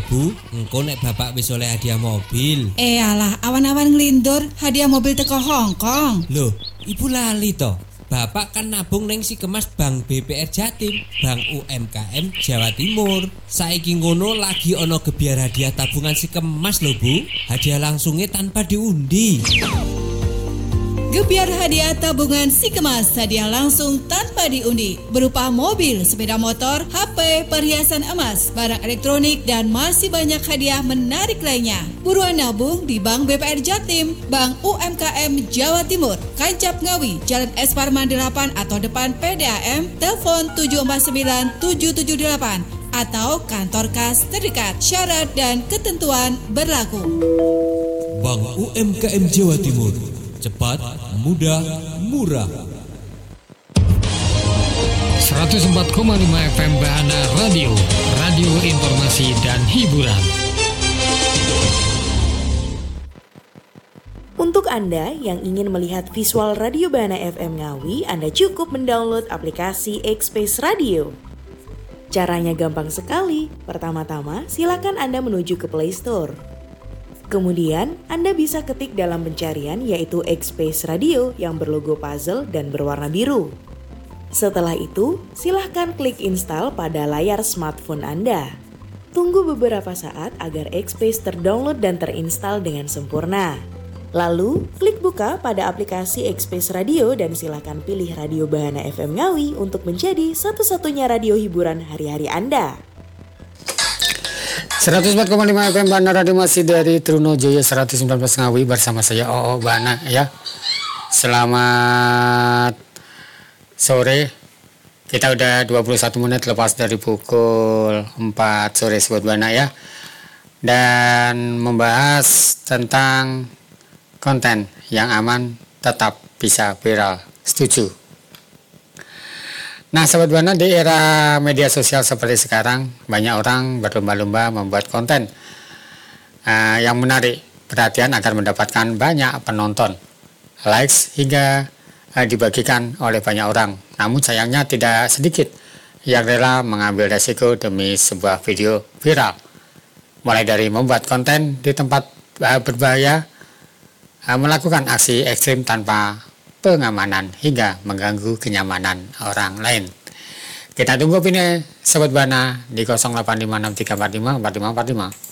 Bu, engko nek bapak wis oleh hadiah mobil. Alah, awan-awan nglindur hadiah mobil teko Hongkong. Loh, ibu lali toh. Bapak kan nabung neng si kemas Bank BPR Jatim, Bank UMKM Jawa Timur. Saiki ngono lagi ono gebiar hadiah tabungan si kemas lho Bu. Hadiah langsungnya tanpa diundi. Gebiar hadiah tabungan si kemas hadiah langsung tanpa diundi berupa mobil, sepeda motor, HP, perhiasan emas, barang elektronik, dan masih banyak hadiah menarik lainnya. Buruan nabung di Bank BPR Jatim, Bank UMKM Jawa Timur, Kancap Ngawi, Jalan S. Parman 8 atau depan PDAM, telepon 749-778 atau kantor kas terdekat. Syarat dan ketentuan berlaku. Bank UMKM Jawa Timur. Cepat, mudah, murah. 104,5 FM Bahana Radio, radio informasi dan hiburan. Untuk Anda yang ingin melihat visual Radio Bahana FM Ngawi, Anda cukup mendownload aplikasi X-Space Radio. Caranya gampang sekali. Pertama-tama, silakan Anda menuju ke Play Store. Kemudian, Anda bisa ketik dalam pencarian yaitu X-Space Radio yang berlogo puzzle dan berwarna biru. Setelah itu, silahkan klik install pada layar smartphone Anda. Tunggu beberapa saat agar X-Space terdownload dan terinstall dengan sempurna. Lalu, klik buka pada aplikasi X-Space Radio dan silakan pilih Radio Bahana FM Ngawi untuk menjadi satu-satunya radio hiburan hari-hari Anda. 104,5 FM Bahana Radio masih dari Trunojoyo 119 Ngawi bersama saya OO Bahana ya. Selamat sore. Kita udah 21 menit lepas dari pukul 4 sore Sobat Bahana ya. Dan membahas tentang konten yang aman tetap bisa viral. Setuju? Nah, Sobat Bahana, di era media sosial seperti sekarang, banyak orang berlomba-lomba membuat konten yang menarik perhatian agar mendapatkan banyak penonton, likes, hingga dibagikan oleh banyak orang. Namun sayangnya tidak sedikit yang rela mengambil resiko demi sebuah video viral. Mulai dari membuat konten di tempat berbahaya, melakukan aksi ekstrim tanpa pengamanan hingga mengganggu kenyamanan orang lain. Kita tunggu opini Sobat Bahana di 0856 345 4545.